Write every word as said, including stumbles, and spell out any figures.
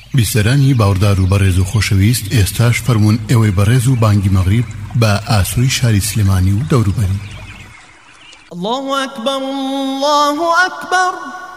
بیسەرانی باوەڕدار و بەڕێز و خۆشەویست، ئێستاش فەرموون ئێوەی بەڕێز و بانگی مەغریب بە ئاسووی شاری سلێمانی و دەوروبەری. الله أكبر الله أكبر